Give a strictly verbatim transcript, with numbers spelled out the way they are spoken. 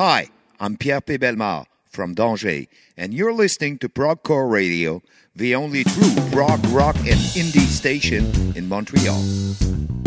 Hi, I'm Pierre P. Bellemare from Danger, and you're listening to Progcore Radio, the only true prog rock and indie station in Montreal.